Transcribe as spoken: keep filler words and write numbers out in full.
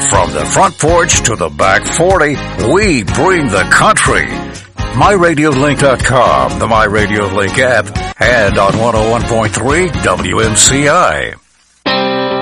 From the front porch to the back forty, we bring the country. my radio link dot com, the MyRadiolink app, and on one oh one point three W M C I.